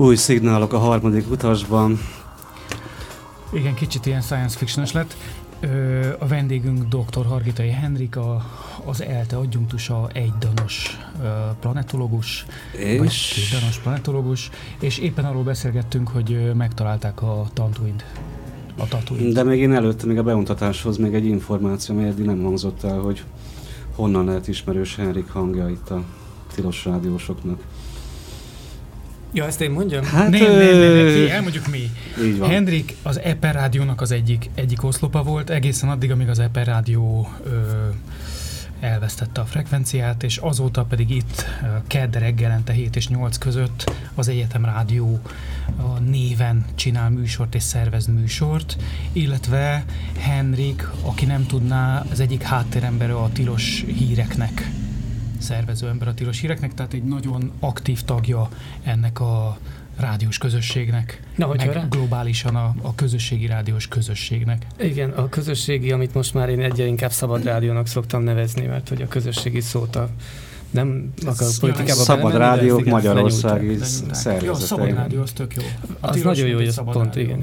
Új szignálok a harmadik utasban. Igen, kicsit ilyen science fiction-es lett. A vendégünk dr. Hargitai Henrik, az ELTE adjunktusa, egydanos planetológus, vagy kétdanos planetológus, és éppen arról beszélgettünk, hogy megtalálták a Tatooine-t. De még én előtte, még a bemutatáshoz még egy információ, ami eddig nem hangzott el, hogy honnan lehet ismerős Henrik hangja itt a tilos rádiósoknak. Ja, ezt én mondjam? Hát, nem, elmondjuk mi. Henrik az Eper Rádiónak az egyik oszlopa volt, egészen addig, amíg az Eper Rádió elvesztette a frekvenciát, és azóta pedig itt kedd reggelente 7 és 8 között az Egyetem Rádió néven csinál műsort és szervez műsort, illetve Henrik, aki nem tudná, az egyik háttérember a tilos híreknek, szervező ember a tilos híreknek, tehát egy nagyon aktív tagja ennek a rádiós közösségnek, meg globálisan a közösségi rádiós közösségnek. Igen, a közösségi, amit most már én egyre inkább szabad rádiónak szoktam nevezni, mert hogy a közösségi szót nem akarok politikába Szabad rádiók magyarországi szervezetei. Jó, a szabad rádió, az tök jó. Az nagyon jó, hogy ez pont, igen.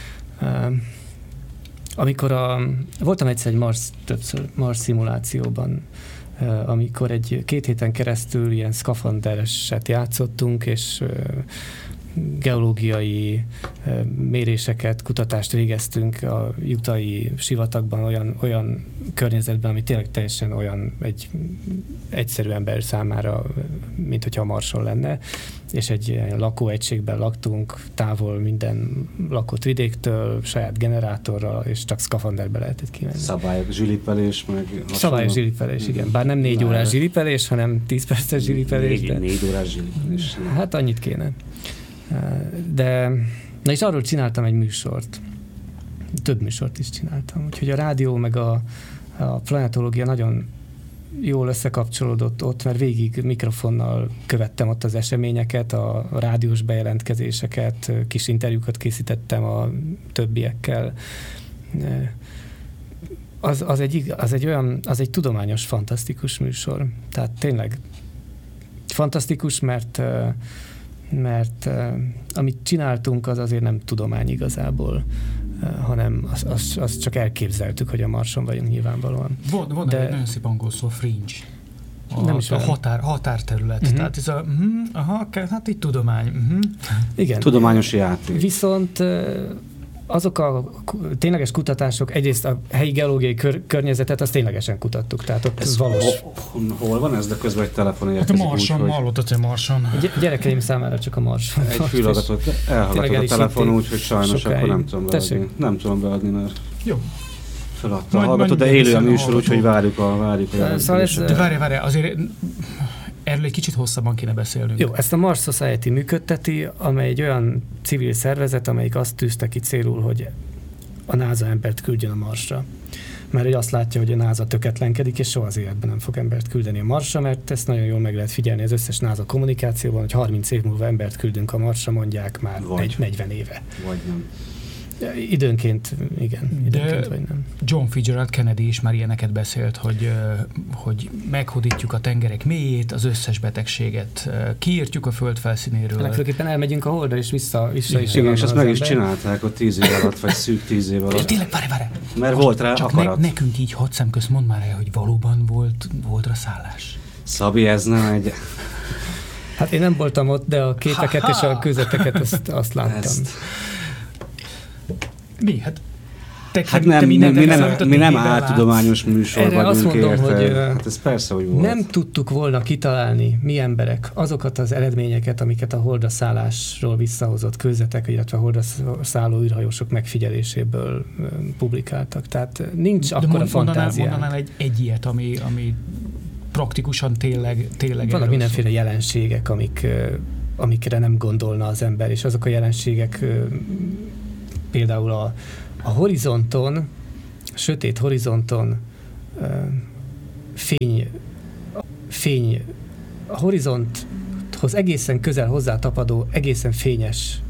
Amikor voltam egyszer egy Mars szimulációban, amikor 2 héten keresztül ilyen szkafandereset játszottunk, és geológiai méréseket, kutatást végeztünk a jutai sivatagban olyan környezetben, ami tényleg teljesen olyan egy egyszerű ember számára, mint hogyha a Marson lenne, és egy lakóegységben laktunk, távol minden lakott vidéktől, saját generátorral, és csak szkafanderbe lehetett kimenni. Szabályos zsilipelés, meg... Szabályos zsilipelés, igen. Bár nem 4 órás zsilipelés, hanem 10 perces zsilipelés. 4 órás zsilipelés. Hát annyit kéne. De, na és arról csináltam egy műsort. Több műsort is csináltam. Úgyhogy a rádió meg a planetológia nagyon jól összekapcsolódott ott, mert végig mikrofonnal követtem ott az események,et, a rádiós bejelentkezéseket, kis interjúkat készítettem a többiekkel. Az egy tudományos, fantasztikus műsor. Tehát tényleg fantasztikus, mert amit csináltunk, az azért nem tudomány igazából, hanem azt csak elképzeltük, hogy a Marson vagyunk nyilvánvalóan. Van egy nagyon szép angol szó, fringe. Nem is határterület. Tehát ez hát itt tudomány. Igen. Tudományos játék. Viszont azok a tényleges kutatások, egyrészt a helyi geológiai környezetet, azt ténylegesen kutattuk. Tehát ott ez valós. Hol van ez, de közben egy telefon érkezik? Hát a Marson, hallottad, hogy a Marson. A gyerekeim számára csak a Marson. Egy fülhallgatót elhallgatott a telefon, úgyhogy sajnos akkor nem tudom beadni. Nem tudom beadni, mert... Jó. Feladta a hallgató, de élő a műsor, úgyhogy várjuk a jelentést. De várj, azért erről egy kicsit hosszabban kéne beszélnünk. Jó, ezt a Mars Society működteti, amely egy olyan civil szervezet, amelyik azt tűzte ki célul, hogy a NASA embert küldjön a Marsra. Mert hogy azt látja, hogy a NASA töketlenkedik, és soha az életben nem fog embert küldeni a Marsra, mert ezt nagyon jól meg lehet figyelni az összes NASA kommunikációban, hogy 30 év múlva embert küldünk a Marsra, mondják már 40 éve. Vagy nem. Időnként igen, időnként vagy nem. John Fitzgerald Kennedy is már ilyeneket beszélt, hogy meghódítjuk a tengerek mélyét, az összes betegséget kiírtjuk a föld felszínéről. Legfőképpen elmegyünk a Holdra, és vissza is. Igen, és ezt meg is csinálták ott 10 év alatt, vagy szűk 10 év alatt. Tényleg, várj. Mert volt rá csak akarat. Nekünk így 6 szem közt mondd már el, hogy valóban volt rá szállás. Szabi, ez nem egy... Hát én nem voltam ott, de a képeket és a kőzeteket azt láttam. Mi? Hát mi nem áltudományos műsor erre vagyunk, azt mondom, hogy hát ez persze, hogy volt. Nem tudtuk volna kitalálni, mi emberek, azokat az eredményeket, amiket a Holdra szállásról visszahozott kőzetek, illetve a Holdra szálló űrhajósok megfigyeléséből publikáltak. Tehát nincs akkora fantáziánk. Mondanál egy ilyet, ami praktikusan tényleg vannak mindenféle jelenségek, amikre nem gondolna az ember, és azok a jelenségek például a horizonton, a sötét horizonton fény a horizonthoz egészen közel hozzátapadó, egészen fényes